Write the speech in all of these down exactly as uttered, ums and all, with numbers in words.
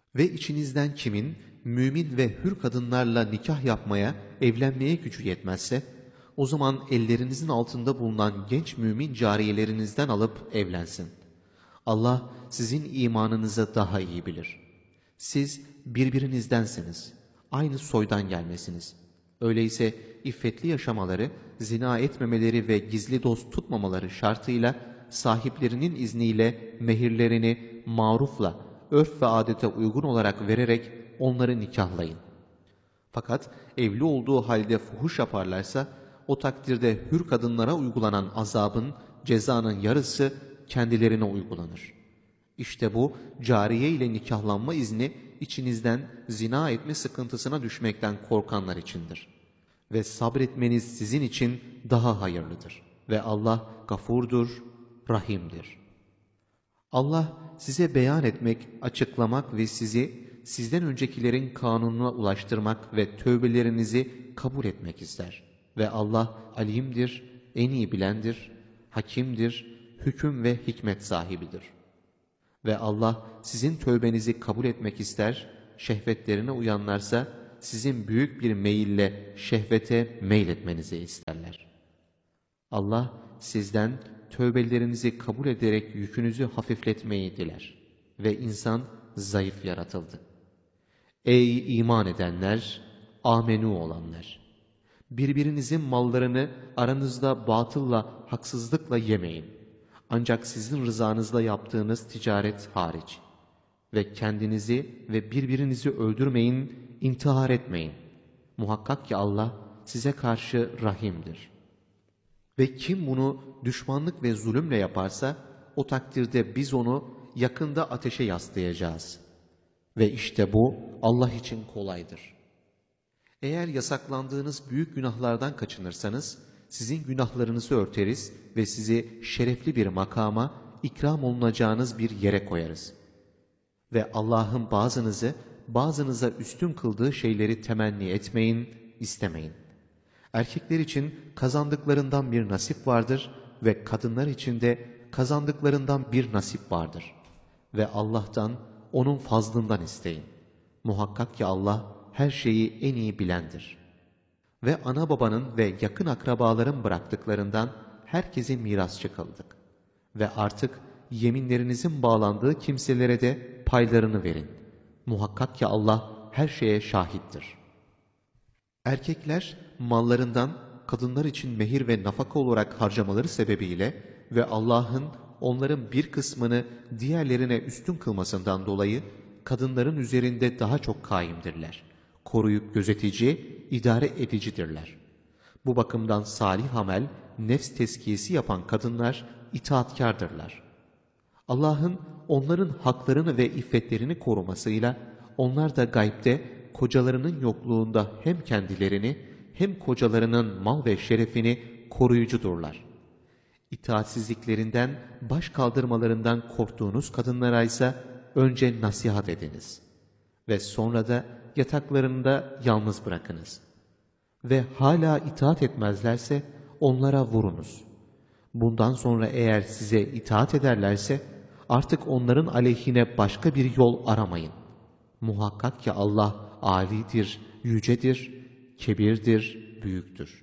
Ve içinizden kimin mümin ve hür kadınlarla nikah yapmaya, evlenmeye gücü yetmezse, o zaman ellerinizin altında bulunan genç mümin cariyelerinizden alıp evlensin. Allah sizin imanınızı daha iyi bilir. Siz birbirinizdensiniz, aynı soydan gelmesiniz. Öyleyse iffetli yaşamaları, zina etmemeleri ve gizli dost tutmamaları şartıyla sahiplerinin izniyle mehirlerini marufla, örf ve adete uygun olarak vererek onları nikahlayın. Fakat evli olduğu halde fuhuş yaparlarsa, o takdirde hür kadınlara uygulanan azabın, cezanın yarısı kendilerine uygulanır. İşte bu cariye ile nikahlanma izni içinizden zina etme sıkıntısına düşmekten korkanlar içindir. Ve sabretmeniz sizin için daha hayırlıdır. Ve Allah gafurdur, rahimdir. Allah size beyan etmek, açıklamak ve sizi sizden öncekilerin kanununa ulaştırmak ve tövbelerinizi kabul etmek ister. Ve Allah alimdir, en iyi bilendir, hakimdir, hüküm ve hikmet sahibidir. Ve Allah sizin tövbenizi kabul etmek ister, şehvetlerine uyanlarsa sizin büyük bir meyille şehvete meyletmenizi isterler. Allah sizden tövbelerinizi kabul ederek yükünüzü hafifletmeyi diler. Ve insan zayıf yaratıldı. Ey iman edenler, amenü olanlar! Birbirinizin mallarını aranızda batılla, haksızlıkla yemeyin. Ancak sizin rızanızla yaptığınız ticaret hariç. Ve kendinizi ve birbirinizi öldürmeyin, intihar etmeyin. Muhakkak ki Allah size karşı rahimdir. Ve kim bunu düşmanlık ve zulümle yaparsa, o takdirde biz onu yakında ateşe yaslayacağız. Ve işte bu Allah için kolaydır. Eğer yasaklandığınız büyük günahlardan kaçınırsanız, sizin günahlarınızı örteriz ve sizi şerefli bir makama, ikram olunacağınız bir yere koyarız. Ve Allah'ın bazınızı, bazınıza üstün kıldığı şeyleri temenni etmeyin, istemeyin. Erkekler için kazandıklarından bir nasip vardır ve kadınlar için de kazandıklarından bir nasip vardır. Ve Allah'tan, onun fazlından isteyin. Muhakkak ki Allah her şeyi en iyi bilendir. Ve ana babanın ve yakın akrabaların bıraktıklarından herkese mirasçı kıldık. Ve artık yeminlerinizin bağlandığı kimselere de paylarını verin. Muhakkak ki Allah her şeye şahittir. Erkekler mallarından kadınlar için mehir ve nafaka olarak harcamaları sebebiyle ve Allah'ın onların bir kısmını diğerlerine üstün kılmasından dolayı kadınların üzerinde daha çok kaimdirler. Koruyup gözetici, idare edicidirler. Bu bakımdan salih amel, nefs tezkiyesi yapan kadınlar itaatkardırlar. Allah'ın onların haklarını ve iffetlerini korumasıyla onlar da gaybde kocalarının yokluğunda hem kendilerini hem kocalarının mal ve şerefini koruyucudurlar. İtaatsizliklerinden, baş kaldırmalarından korktuğunuz kadınlara ise önce nasihat ediniz ve sonra da yataklarında yalnız bırakınız. Ve hala itaat etmezlerse onlara vurunuz. Bundan sonra eğer size itaat ederlerse artık onların aleyhine başka bir yol aramayın. Muhakkak ki Allah âlidir, yücedir, kebirdir, büyüktür.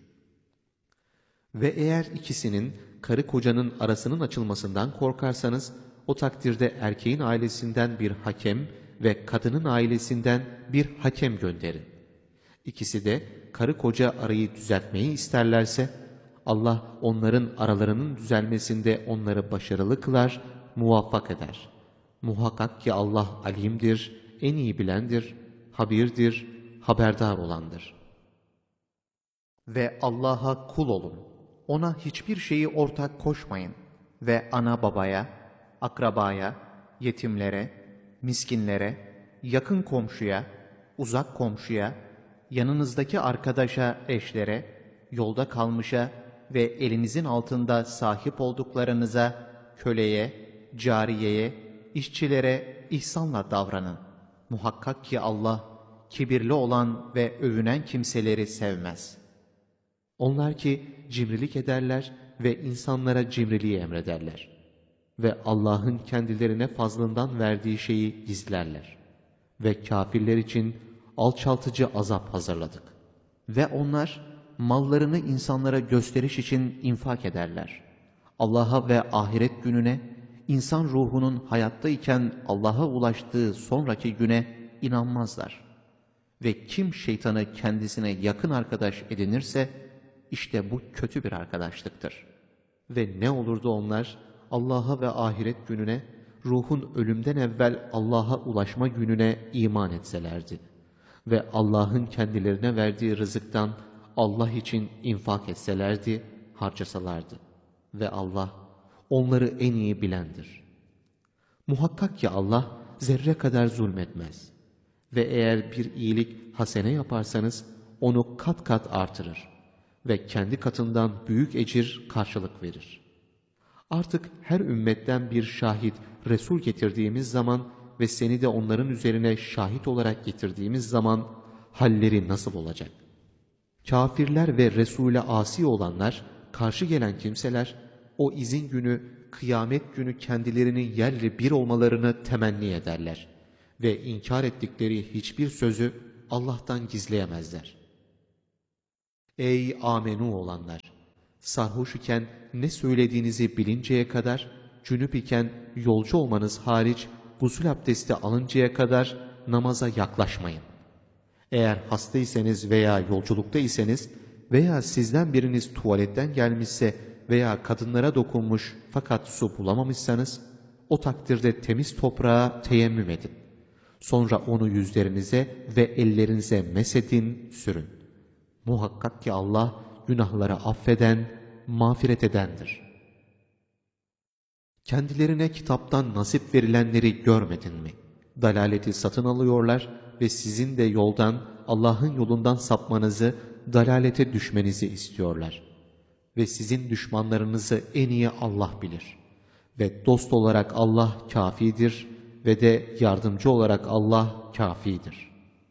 Ve eğer ikisinin, karı kocanın arasının açılmasından korkarsanız, o takdirde erkeğin ailesinden bir hakem ve kadının ailesinden bir hakem gönderin. İkisi de karı koca arayı düzeltmeyi isterlerse, Allah onların aralarının düzelmesinde onları başarılı kılar, muvaffak eder. Muhakkak ki Allah alimdir, en iyi bilendir, habirdir, haberdar olandır. Ve Allah'a kul olun. Ona hiçbir şeyi ortak koşmayın. Ve ana babaya, akrabaya, yetimlere, miskinlere, yakın komşuya, uzak komşuya, yanınızdaki arkadaşa, eşlere, yolda kalmışa ve elinizin altında sahip olduklarınıza, köleye, cariyeye, işçilere ihsanla davranın. Muhakkak ki Allah, kibirli olan ve övünen kimseleri sevmez. Onlar ki cimrilik ederler ve insanlara cimriliği emrederler. Ve Allah'ın kendilerine fazlından verdiği şeyi gizlerler. ve kafirler için alçaltıcı azap hazırladık. Ve onlar mallarını insanlara gösteriş için infak ederler. Allah'a ve ahiret gününe, insan ruhunun hayattayken Allah'a ulaştığı sonraki güne inanmazlar. Ve kim şeytanı kendisine yakın arkadaş edinirse, işte bu kötü bir arkadaşlıktır. Ve ne olurdu onlar Allah'a ve ahiret gününe, ruhun ölümden evvel Allah'a ulaşma gününe iman etselerdi ve Allah'ın kendilerine verdiği rızıktan Allah için infak etselerdi, harcasalardı. Ve Allah onları en iyi bilendir. Muhakkak ki Allah zerre kadar zulmetmez. Ve eğer bir iyilik hasene yaparsanız onu kat kat artırır ve kendi katından büyük ecir karşılık verir. Artık her ümmetten bir şahit, Resul getirdiğimiz zaman ve seni de onların üzerine şahit olarak getirdiğimiz zaman halleri nasıl olacak? Kafirler ve Resul'e asi olanlar, karşı gelen kimseler, o izin günü, kıyamet günü kendilerinin yerle bir olmalarını temenni ederler ve inkar ettikleri hiçbir sözü Allah'tan gizleyemezler. Ey amenu olanlar! Sarhoş iken ne söylediğinizi bilinceye kadar, cünüp iken yolcu olmanız hariç gusül abdesti alıncaya kadar namaza yaklaşmayın. Eğer hastaysanız veya yolculuktaysanız veya sizden biriniz tuvaletten gelmişse veya kadınlara dokunmuş fakat su bulamamışsanız, o takdirde temiz toprağa teyemmüm edin. Sonra onu yüzlerinize ve ellerinize mesedin, sürün. Muhakkak ki Allah günahları affeden, mağfiret edendir. Kendilerine kitaptan nasip verilenleri görmedin mi? Dalaleti satın alıyorlar ve sizin de yoldan, Allah'ın yolundan sapmanızı, dalalete düşmenizi istiyorlar. Ve sizin düşmanlarınızı en iyi Allah bilir. Ve dost olarak Allah kafidir ve de yardımcı olarak Allah kafidir.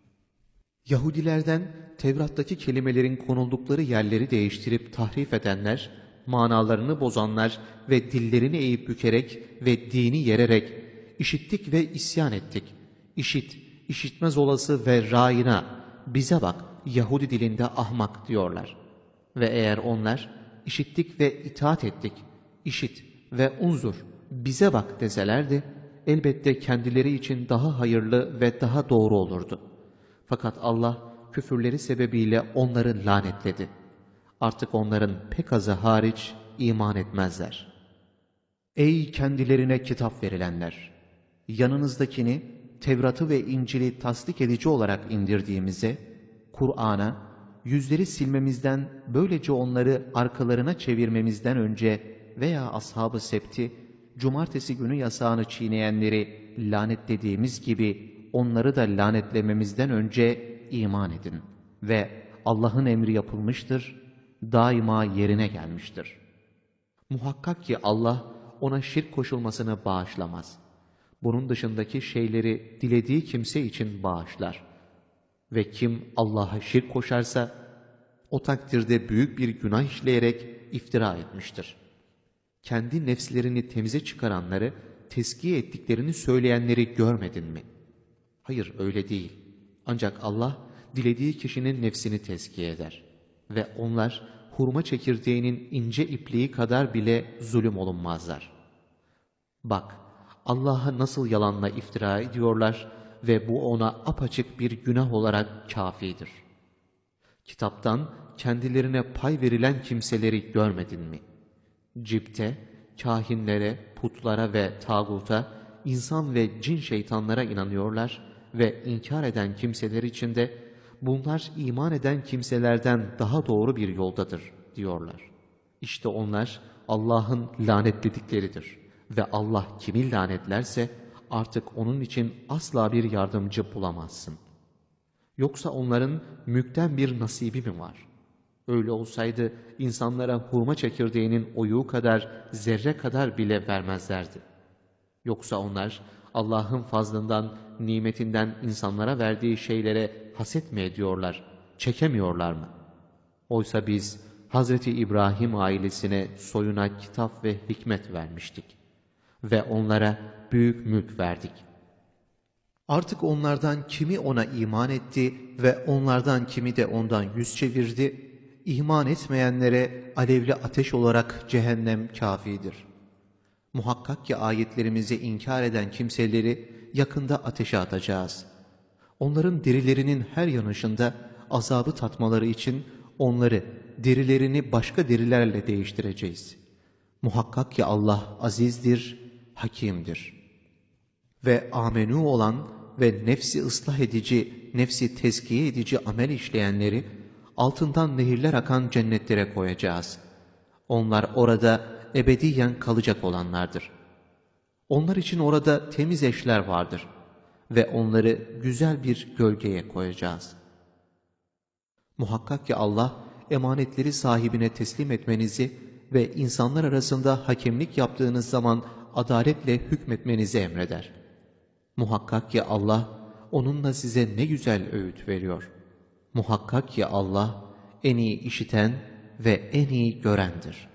Yahudilerden Tevrat'taki kelimelerin konuldukları yerleri değiştirip tahrif edenler, manalarını bozanlar ve dillerini eğip bükerek ve dini yererek, işittik ve isyan ettik. İşit, işitmez olası ve râina, bize bak, Yahudi dilinde ahmak diyorlar. Ve eğer onlar, işittik ve itaat ettik, işit ve unzur, bize bak deselerdi, elbette kendileri için daha hayırlı ve daha doğru olurdu. Fakat Allah küfürleri sebebiyle onları lanetledi. Artık onların pek azı hariç iman etmezler. Ey kendilerine kitap verilenler! Yanınızdakini, Tevrat'ı ve İncil'i tasdik edici olarak indirdiğimize, Kur'an'a, yüzleri silmemizden, böylece onları arkalarına çevirmemizden önce veya ashab-ı septi, cumartesi günü yasağını çiğneyenleri lanetlediğimiz gibi onları da lanetlememizden önce iman edin ve Allah'ın emri yapılmıştır, daima yerine gelmiştir. Muhakkak ki Allah ona şirk koşulmasını bağışlamaz. Bunun dışındaki şeyleri dilediği kimse için bağışlar. Ve kim Allah'a şirk koşarsa, o takdirde büyük bir günah işleyerek iftira etmiştir. Kendi nefslerini temize çıkaranları, tezkiye ettiklerini söyleyenleri görmedin mi? Hayır, öyle değil. Ancak Allah, dilediği kişinin nefsini tezkiye eder. Ve onlar, hurma çekirdeğinin ince ipliği kadar bile zulüm olunmazlar. Bak, Allah'a nasıl yalanla iftira ediyorlar ve bu ona apaçık bir günah olarak kafidir. Kitaptan kendilerine pay verilen kimseleri görmedin mi? Cipte, kahinlere, putlara ve tağuta, insan ve cin şeytanlara inanıyorlar ve inkar eden kimseler için de bunlar iman eden kimselerden daha doğru bir yoldadır diyorlar. İşte onlar Allah'ın lanetledikleridir ve Allah kimi lanetlerse artık onun için asla bir yardımcı bulamazsın. Yoksa onların mülkten bir nasibi mi var? Öyle olsaydı insanlara hurma çekirdeğinin oyuğu kadar, zerre kadar bile vermezlerdi. Yoksa onlar Allah'ın fazlından, nimetinden insanlara verdiği şeylere haset mi ediyorlar, çekemiyorlar mı? Oysa biz Hazreti İbrahim ailesine soyuna kitap ve hikmet vermiştik ve onlara büyük mülk verdik. Artık onlardan kimi ona iman etti ve onlardan kimi de ondan yüz çevirdi, iman etmeyenlere alevli ateş olarak cehennem kâfidir. Muhakkak ki ayetlerimizi inkar eden kimseleri yakında ateşe atacağız. Onların derilerinin her yanışında azabı tatmaları için onları, derilerini başka derilerle değiştireceğiz. Muhakkak ki Allah azizdir, hakimdir. Ve amenü olan ve nefsi ıslah edici, nefsi tezkiye edici amel işleyenleri altından nehirler akan cennetlere koyacağız. Onlar orada ebediyen kalacak olanlardır. Onlar için orada temiz eşler vardır ve onları güzel bir gölgeye koyacağız. Muhakkak ki Allah emanetleri sahibine teslim etmenizi ve insanlar arasında hakemlik yaptığınız zaman adaletle hükmetmenizi emreder. Muhakkak ki Allah onunla size ne güzel öğüt veriyor. Muhakkak ki Allah en iyi işiten ve en iyi görendir.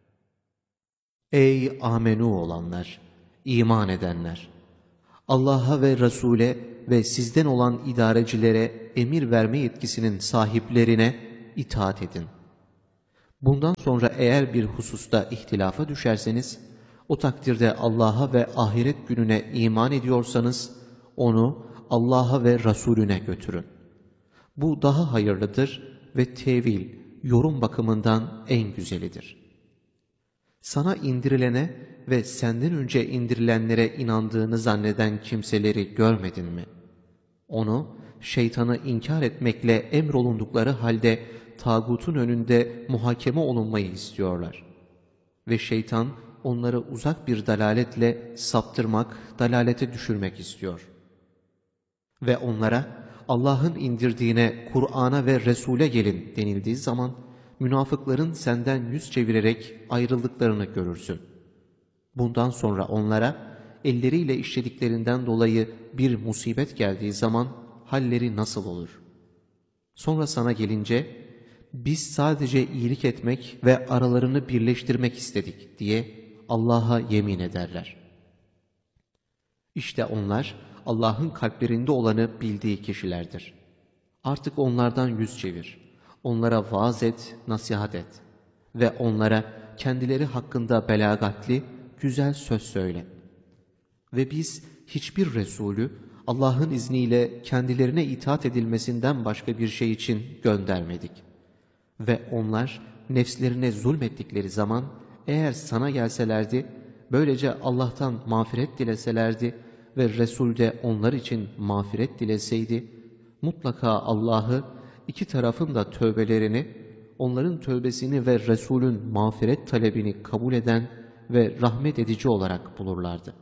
Ey amenü olanlar, iman edenler! Allah'a ve Resul'e ve sizden olan idarecilere emir verme yetkisinin sahiplerine itaat edin. Bundan sonra eğer bir hususta ihtilafa düşerseniz, o takdirde Allah'a ve ahiret gününe iman ediyorsanız, onu Allah'a ve Resulüne götürün. Bu daha hayırlıdır ve tevil, yorum bakımından en güzelidir. Sana indirilene ve senden önce indirilenlere inandığını zanneden kimseleri görmedin mi? Onu, şeytanı inkar etmekle emrolundukları halde tağutun önünde muhakeme olunmayı istiyorlar. Ve şeytan onları uzak bir dalaletle saptırmak, dalalete düşürmek istiyor. Ve onlara Allah'ın indirdiğine, Kur'an'a ve Resul'e gelin denildiği zaman, münafıkların senden yüz çevirerek ayrıldıklarını görürsün. Bundan sonra onlara elleriyle işlediklerinden dolayı bir musibet geldiği zaman halleri nasıl olur? Sonra sana gelince biz sadece iyilik etmek ve aralarını birleştirmek istedik diye Allah'a yemin ederler. İşte onlar Allah'ın kalplerinde olanı bildiği kişilerdir. Artık onlardan yüz çevir. Onlara vaaz et, nasihat et ve onlara kendileri hakkında belagatli, güzel söz söyle. Ve biz hiçbir Resulü Allah'ın izniyle kendilerine itaat edilmesinden başka bir şey için göndermedik. Ve onlar nefslerine zulmettikleri zaman eğer sana gelselerdi, böylece Allah'tan mağfiret dileselerdi ve Resul de onlar için mağfiret dileseydi, mutlaka Allah'ı, iki tarafın da tövbelerini, onların tövbesini ve Resul'ün mağfiret talebini kabul eden ve rahmet edici olarak bulurlardı.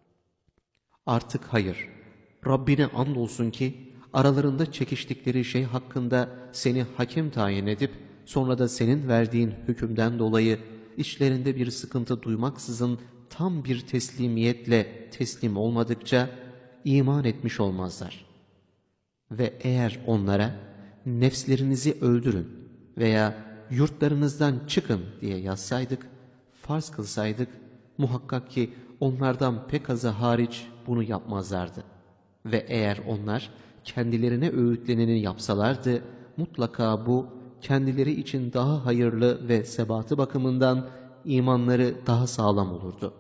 Artık hayır, Rabbine andolsun ki aralarında çekiştikleri şey hakkında seni hakem tayin edip sonra da senin verdiğin hükümden dolayı içlerinde bir sıkıntı duymaksızın tam bir teslimiyetle teslim olmadıkça iman etmiş olmazlar. Ve eğer onlara nefslerinizi öldürün veya yurtlarınızdan çıkın diye yazsaydık, farz kılsaydık, muhakkak ki onlardan pek azı hariç bunu yapmazlardı. Ve eğer onlar kendilerine öğütleneni yapsalardı, mutlaka bu kendileri için daha hayırlı ve sebatı bakımından imanları daha sağlam olurdu.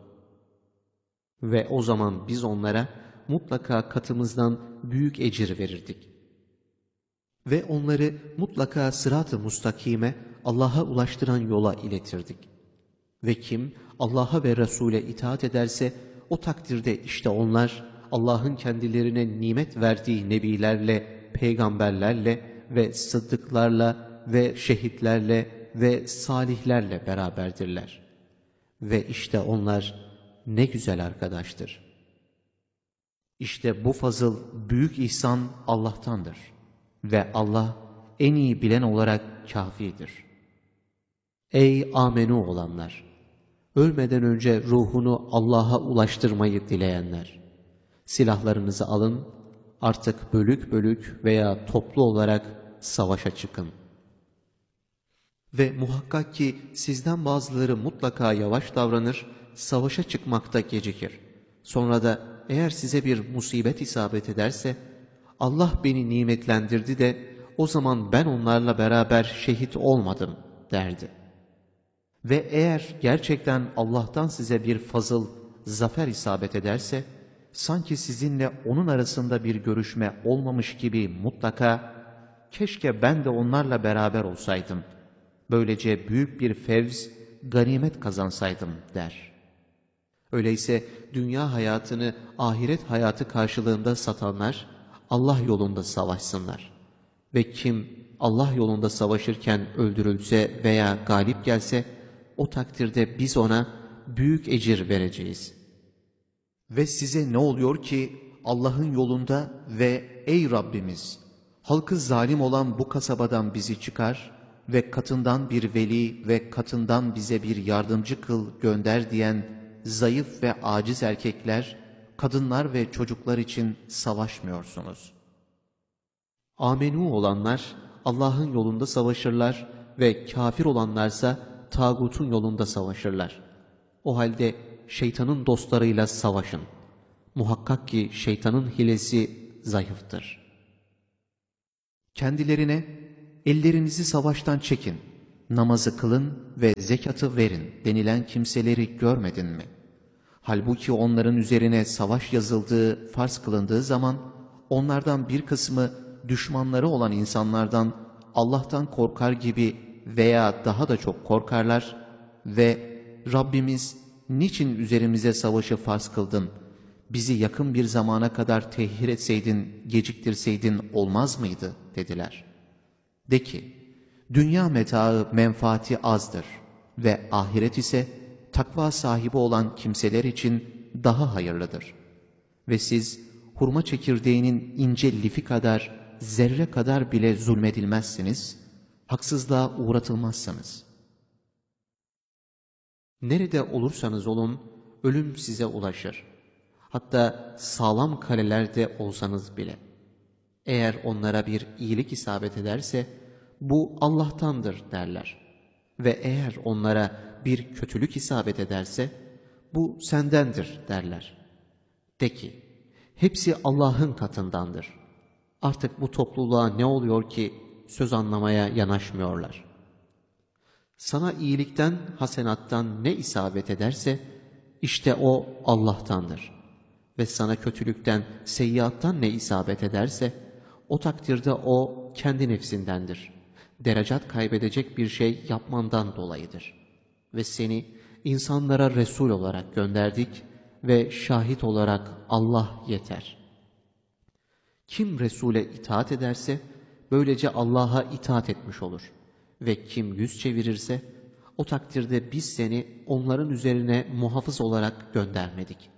Ve o zaman biz onlara mutlaka katımızdan büyük ecir verirdik. Ve onları mutlaka sırat-ı mustakime, Allah'a ulaştıran yola iletirdik. Ve kim Allah'a ve Resul'e itaat ederse, o takdirde işte onlar Allah'ın kendilerine nimet verdiği nebilerle, peygamberlerle ve sıddıklarla ve şehitlerle ve salihlerle beraberdirler. Ve işte onlar ne güzel arkadaştır. İşte bu fazıl, büyük ihsan Allah'tandır. Ve Allah en iyi bilen olarak kâfidir. Ey amenü olanlar! Ölmeden önce ruhunu Allah'a ulaştırmayı dileyenler! Silahlarınızı alın, artık bölük bölük veya toplu olarak savaşa çıkın. Ve muhakkak ki sizden bazıları mutlaka yavaş davranır, savaşa çıkmakta gecikir. Sonra da eğer size bir musibet isabet ederse, Allah beni nimetlendirdi de o zaman ben onlarla beraber şehit olmadım derdi. Ve eğer gerçekten Allah'tan size bir fazıl, zafer isabet ederse, sanki sizinle onun arasında bir görüşme olmamış gibi mutlaka, keşke ben de onlarla beraber olsaydım, böylece büyük bir fevz, ganimet kazansaydım der. Öyleyse dünya hayatını ahiret hayatı karşılığında satanlar, Allah yolunda savaşsınlar. Ve kim Allah yolunda savaşırken öldürülse veya galip gelse, o takdirde biz ona büyük ecir vereceğiz. Ve size ne oluyor ki Allah'ın yolunda ve ey Rabbimiz, halkı zalim olan bu kasabadan bizi çıkar ve katından bir veli ve katından bize bir yardımcı kıl gönder diyen zayıf ve aciz erkekler, kadınlar ve çocuklar için savaşmıyorsunuz. Amenu olanlar Allah'ın yolunda savaşırlar ve kafir olanlarsa tağutun yolunda savaşırlar. O halde şeytanın dostlarıyla savaşın. Muhakkak ki şeytanın hilesi zayıftır. Kendilerine ellerinizi savaştan çekin, namazı kılın ve zekatı verin denilen kimseleri görmedin mi? Halbuki onların üzerine savaş yazıldığı, farz kılındığı zaman onlardan bir kısmı düşmanları olan insanlardan Allah'tan korkar gibi veya daha da çok korkarlar ve Rabbimiz niçin üzerimize savaşı farz kıldın, bizi yakın bir zamana kadar tehir etseydin, geciktirseydin olmaz mıydı dediler. De ki, dünya metaı menfaati azdır ve ahiret ise takva sahibi olan kimseler için daha hayırlıdır. Ve siz hurma çekirdeğinin ince lifi kadar, zerre kadar bile zulmedilmezsiniz, haksızlığa uğratılmazsınız. Nerede olursanız olun, ölüm size ulaşır. Hatta sağlam kalelerde olsanız bile. Eğer onlara bir iyilik isabet ederse, bu Allah'tandır derler. Ve eğer onlara bir kötülük isabet ederse, bu sendendir derler. De ki, hepsi Allah'ın katındandır. Artık bu topluluğa ne oluyor ki söz anlamaya yanaşmıyorlar? Sana iyilikten, hasenattan ne isabet ederse, işte o Allah'tandır. Ve sana kötülükten, seyyiattan ne isabet ederse, o takdirde o kendi nefsindendir. Derecat kaybedecek bir şey yapmandan dolayıdır. Ve seni insanlara Resul olarak gönderdik ve şahit olarak Allah yeter. Kim Resul'e itaat ederse, böylece Allah'a itaat etmiş olur. Ve kim yüz çevirirse, o takdirde biz seni onların üzerine muhafız olarak göndermedik.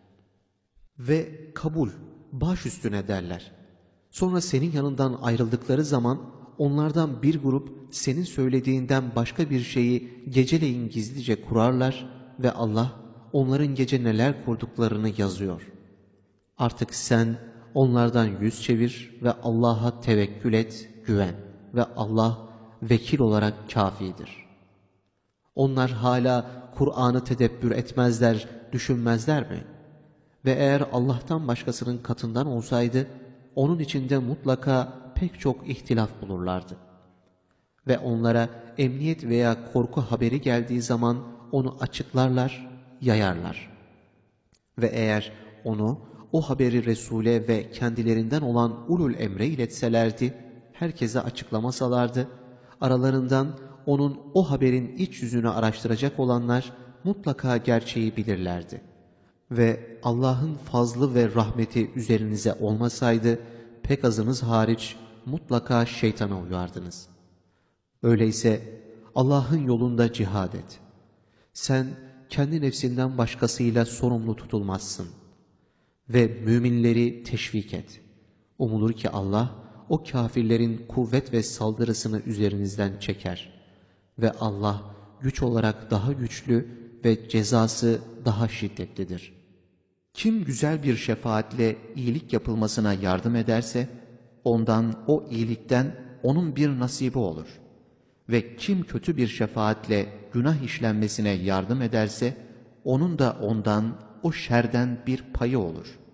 Ve kabul, baş üstüne derler. Sonra senin yanından ayrıldıkları zaman, onlardan bir grup senin söylediğinden başka bir şeyi geceleyin gizlice kurarlar ve Allah onların gece neler kurduklarını yazıyor. Artık sen onlardan yüz çevir ve Allah'a tevekkül et, güven ve Allah vekil olarak kafidir. Onlar hala Kur'an'ı tedebbür etmezler, düşünmezler mi? Ve eğer Allah'tan başkasının katından olsaydı, onun içinde mutlaka pek çok ihtilaf bulurlardı. Ve onlara emniyet veya korku haberi geldiği zaman onu açıklarlar, yayarlar. Ve eğer onu, o haberi Resul'e ve kendilerinden olan ulul emre iletselerdi, herkese açıklamasalardı, aralarından onun o haberin iç yüzünü araştıracak olanlar mutlaka gerçeği bilirlerdi. Ve Allah'ın fazlı ve rahmeti üzerinize olmasaydı, pek azınız hariç mutlaka şeytana uyardınız. Öyleyse Allah'ın yolunda cihad et. Sen kendi nefsinden başkasıyla sorumlu tutulmazsın. Ve müminleri teşvik et. Umulur ki Allah o kafirlerin kuvvet ve saldırısını üzerinizden çeker. Ve Allah güç olarak daha güçlü ve cezası daha şiddetlidir. Kim güzel bir şefaatle iyilik yapılmasına yardım ederse, ondan, o iyilikten onun bir nasibi olur. Ve kim kötü bir şefaatle günah işlenmesine yardım ederse, onun da ondan, o şerden bir payı olur.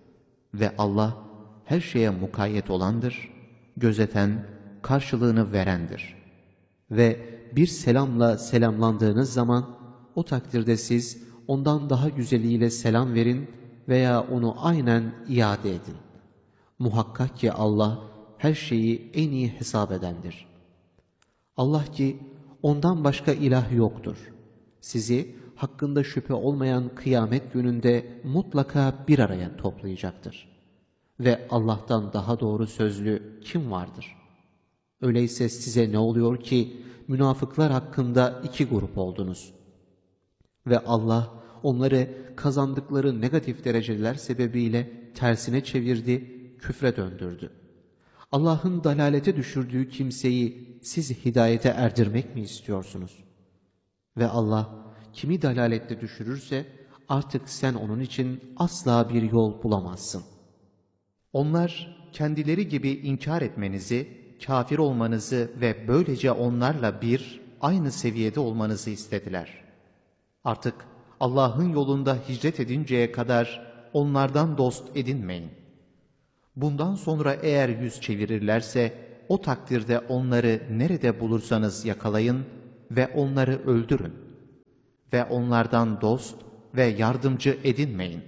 Ve Allah her şeye mukayyet olandır, gözeten, karşılığını verendir. Ve bir selamla selamlandığınız zaman o takdirde siz ondan daha güzeliyle selam verin veya onu aynen iade edin. Muhakkak ki Allah her şeyi en iyi hesap edendir. Allah ki ondan başka ilah yoktur. Sizi hakkında şüphe olmayan kıyamet gününde mutlaka bir araya toplayacaktır. Ve Allah'tan daha doğru sözlü kim vardır? Öyleyse size ne oluyor ki münafıklar hakkında iki grup oldunuz? Ve Allah onları kazandıkları negatif dereceler sebebiyle tersine çevirdi, küfre döndürdü. Allah'ın dalalete düşürdüğü kimseyi siz hidayete erdirmek mi istiyorsunuz? Ve Allah kimi dalalette düşürürse artık sen onun için asla bir yol bulamazsın. Onlar kendileri gibi inkar etmenizi, kafir olmanızı ve böylece onlarla bir, aynı seviyede olmanızı istediler. Artık Allah'ın yolunda hicret edinceye kadar onlardan dost edinmeyin. Bundan sonra eğer yüz çevirirlerse o takdirde onları nerede bulursanız yakalayın ve onları öldürün. Ve onlardan dost ve yardımcı edinmeyin.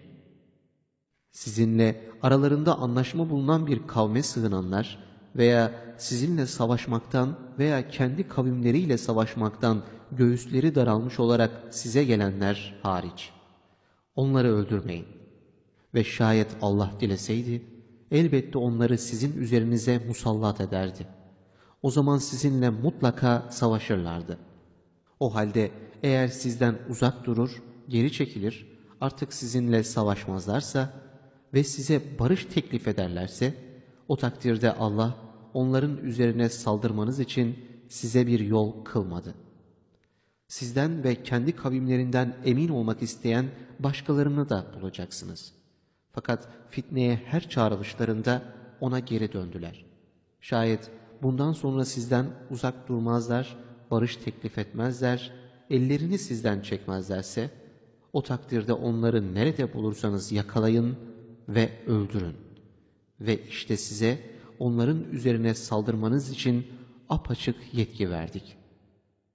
Sizinle aralarında anlaşma bulunan bir kavme sığınanlar veya sizinle savaşmaktan veya kendi kavimleriyle savaşmaktan göğüsleri daralmış olarak size gelenler hariç. Onları öldürmeyin. Ve şayet Allah dileseydi, elbette onları sizin üzerinize musallat ederdi. O zaman sizinle mutlaka savaşırlardı. O halde eğer sizden uzak durur, geri çekilir, artık sizinle savaşmazlarsa ve size barış teklif ederlerse, o takdirde Allah onların üzerine saldırmanız için size bir yol kılmadı. Sizden ve kendi kavimlerinden emin olmak isteyen başkalarını da bulacaksınız. Fakat fitneye her çağrılışlarında ona geri döndüler. Şayet bundan sonra sizden uzak durmazlar, barış teklif etmezler, ellerini sizden çekmezlerse, o takdirde onları nerede bulursanız yakalayın ve öldürün. Ve işte size onların üzerine saldırmanız için apaçık yetki verdik.